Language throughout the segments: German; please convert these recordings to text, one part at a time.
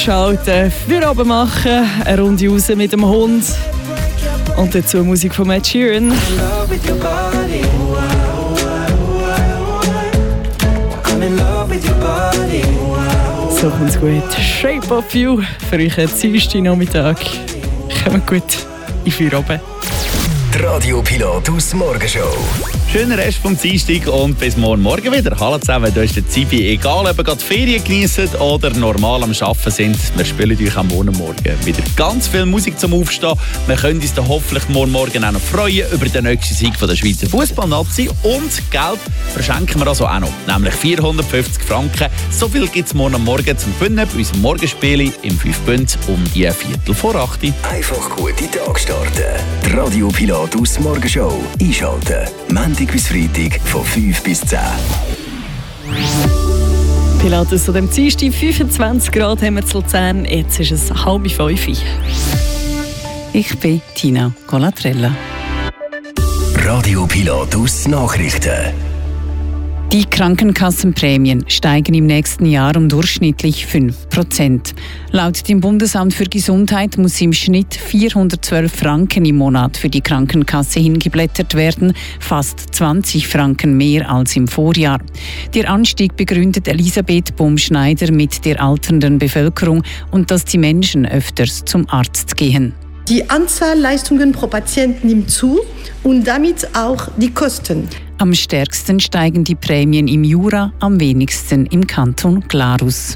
Schalten, für oben machen, eine Runde raus mit dem Hund und dazu Musik von Ed Sheeran. So kommt's gut. Shape of You für euch einen Dienstagnachmittag. Kommt gut in Feierabend. Die Radio Pilatus Morgenshow. Schönen Rest vom Dienstag und bis morgen wieder. Hallo zusammen, du hast den Zibi. Egal, ob ihr gerade Ferien geniessen oder normal am Arbeiten sind, wir spielen euch am Morgen wieder ganz viel Musik zum Aufstehen. Wir können uns dann hoffentlich morgen auch noch freuen über den nächsten Sieg von der Schweizer Fußballnazi. Und Geld verschenken wir also auch noch, nämlich 450 Franken. So viel gibt es morgen zum Gewinnen bei unserem Morgenspiel im 5 Bund um die 7:45. Einfach gute Tag starten. Die Radio Pilatus Morgenshow einschalten. Montag bis Freitag von 5 bis 10. Pilatus an dem Dienstag, 25 Grad haben wir zu Luzern. Jetzt ist es 4:30. Ich bin Tina Colatrella. Radio Pilatus Nachrichten. Die Krankenkassenprämien steigen im nächsten Jahr um durchschnittlich 5%. Laut dem Bundesamt für Gesundheit muss im Schnitt 412 Franken im Monat für die Krankenkasse hingeblättert werden, fast 20 Franken mehr als im Vorjahr. Der Anstieg begründet Elisabeth Baumschneider mit der alternden Bevölkerung und dass die Menschen öfters zum Arzt gehen. Die Anzahl Leistungen pro Patient nimmt zu und damit auch die Kosten. Am stärksten steigen die Prämien im Jura, am wenigsten im Kanton Glarus.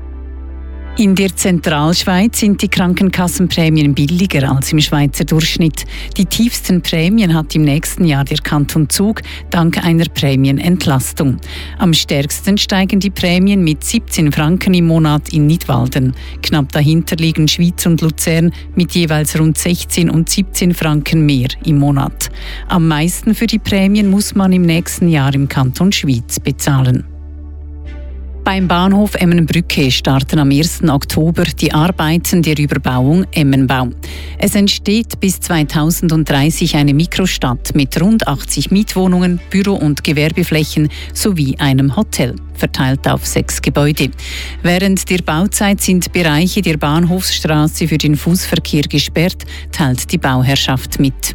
In der Zentralschweiz sind die Krankenkassenprämien billiger als im Schweizer Durchschnitt. Die tiefsten Prämien hat im nächsten Jahr der Kanton Zug dank einer Prämienentlastung. Am stärksten steigen die Prämien mit 17 Franken im Monat in Nidwalden. Knapp dahinter liegen Schwyz und Luzern mit jeweils rund 16 und 17 Franken mehr im Monat. Am meisten für die Prämien muss man im nächsten Jahr im Kanton Schwyz bezahlen. Beim Bahnhof Emmenbrücke starten am 1. Oktober die Arbeiten der Überbauung Emmenbau. Es entsteht bis 2030 eine Mikrostadt mit rund 80 Mietwohnungen, Büro- und Gewerbeflächen sowie einem Hotel, verteilt auf 6 Gebäude. Während der Bauzeit sind Bereiche der Bahnhofsstraße für den Fußverkehr gesperrt, teilt die Bauherrschaft mit.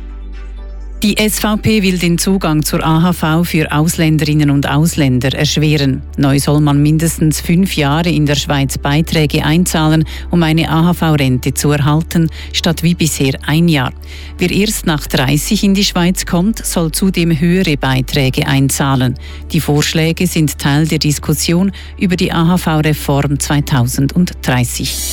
Die SVP will den Zugang zur AHV für Ausländerinnen und Ausländer erschweren. Neu soll man mindestens 5 Jahre in der Schweiz Beiträge einzahlen, um eine AHV-Rente zu erhalten, statt wie bisher 1 Jahr. Wer erst nach 30 in die Schweiz kommt, soll zudem höhere Beiträge einzahlen. Die Vorschläge sind Teil der Diskussion über die AHV-Reform 2030.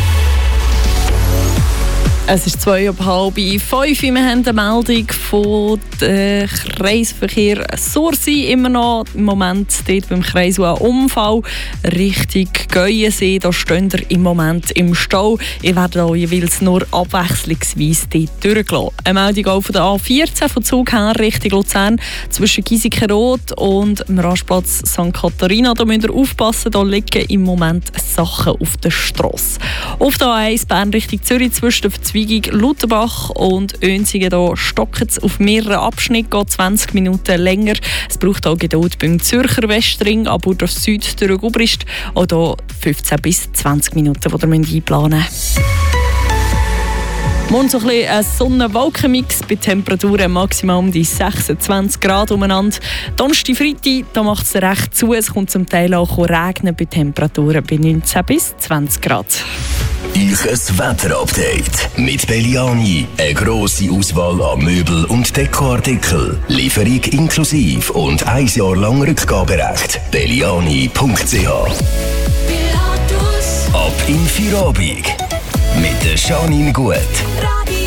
Es ist 4:30. Wir haben eine Meldung von der Kreisverkehr Sursi immer noch. Im Moment steht beim Kreis ein Unfall Richtung Geuensee. Da stehen wir im Moment im Stau. Ihr werdet auch jeweils nur abwechslungsweise dort durchgelassen. Eine Meldung auch von der A14 von Zug her Richtung Luzern zwischen Giesikenrod und dem Rastplatz St. Katharina. Da müsst ihr aufpassen, da liegen im Moment Sachen auf der Strasse. Auf der A1 Bern Richtung Zürich zwischen der Verzweigung Lutherbach und Önsigen, da stockt es auf mehreren Abschnitten, geht 20 Minuten länger. Es braucht auch Geduld beim Zürcher Westring, aber durch Süd durch Gubrist auch hier 15 bis 20 Minuten, die ihr einplanen müsst. Morgen so ein bisschen ein Sonnen-Wolken-Mix bei Temperaturen maximal um die 26 Grad umeinander. Donnerstag, Freitag, da macht es recht zu. Es kommt zum Teil auch regnen bei Temperaturen bei 19 bis 20 Grad. Ich ein Wetterupdate mit Belliani. Eine grosse Auswahl an Möbel- und Dekoartikel. Lieferung inklusive und 1 Jahr lang Rückgaberecht. Belliani.ch. Ab in Feierabend mit der Janine Gut.